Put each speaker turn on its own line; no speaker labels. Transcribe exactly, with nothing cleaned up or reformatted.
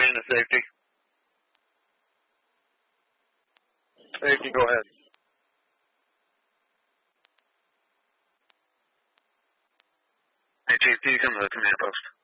Command to safety. Safety, go ahead. Hey, Chief, can you come to the command post?